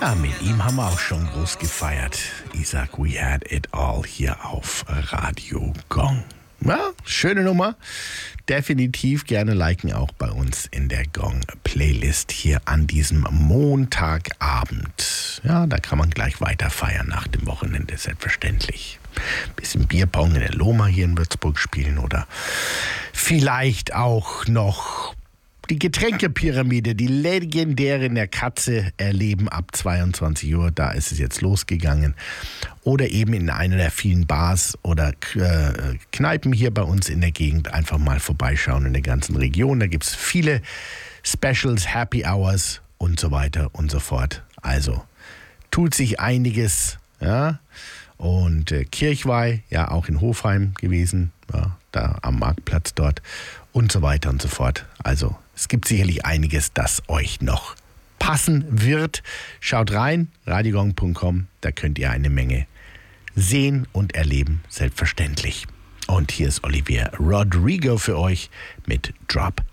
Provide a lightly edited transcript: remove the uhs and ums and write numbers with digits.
Ja, mit ihm haben wir auch schon groß gefeiert. Isaac, we had it all hier auf Radio Gong. Ja, schöne Nummer. Definitiv gerne liken auch bei uns in der Gong-Playlist hier an diesem Montagabend. Ja, da kann man gleich weiter feiern nach dem Wochenende, selbstverständlich. Bisschen Bierpong in der Loma hier in Würzburg spielen oder vielleicht auch noch die Getränkepyramide, die legendäre in der Katze erleben ab 22 Uhr. Da ist es jetzt losgegangen. Oder eben in einer der vielen Bars oder Kneipen hier bei uns in der Gegend einfach mal vorbeischauen in der ganzen Region. Da gibt es viele Specials, Happy Hours und so weiter und so fort. Also tut sich einiges. Ja. Und Kirchweih, ja auch in Hofheim gewesen, ja, da am Marktplatz dort und so weiter und so fort. Also es gibt sicherlich einiges, das euch noch passen wird. Schaut rein, radiogong.com, da könnt ihr eine Menge sehen und erleben, selbstverständlich. Und hier ist Olivia Rodrigo für euch mit Drop